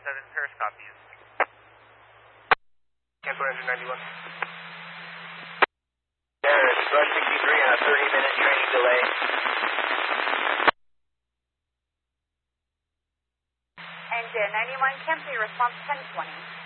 Paris copies. Kemper Engine 91. Paris, Rush 63 on a 30-minute training delay. Engine 91, Kempsey, response 1020.